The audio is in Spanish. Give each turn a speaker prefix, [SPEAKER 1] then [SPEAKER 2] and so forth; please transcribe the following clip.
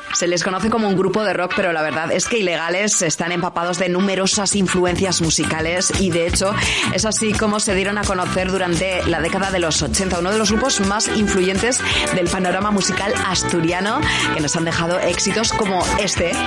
[SPEAKER 1] Se les conoce como un grupo de rock, pero la verdad es que Ilegales están empapados de numerosas influencias musicales y de hecho es así como se dieron a conocer durante la década de los 80, uno de los grupos más influyentes del panorama musical asturiano, que nos han dejado éxitos como este,